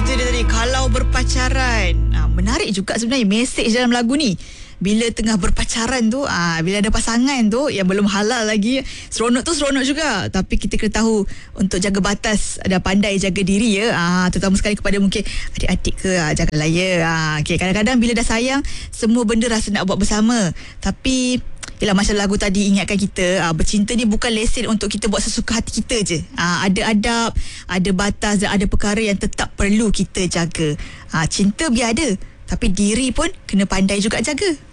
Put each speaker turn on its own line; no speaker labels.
Itu dia tadi, kalau berpacaran. Menarik juga sebenarnya mesej dalam lagu ni. Bila tengah berpacaran tu, bila ada pasangan tu yang belum halal lagi, seronok tu seronok juga. Tapi kita kena tahu untuk jaga batas dan pandai jaga diri ya. Terutama sekali kepada mungkin adik-adik ke, jagalah ya. Okay, kadang-kadang bila dah sayang, semua benda rasa nak buat bersama. Tapi yelah, macam lagu tadi ingatkan kita, bercinta ni bukan lesen untuk kita buat sesuka hati kita je. Ada adab, ada batas dan ada perkara yang tetap perlu kita jaga. Cinta biar ada, tapi diri pun kena pandai juga jaga.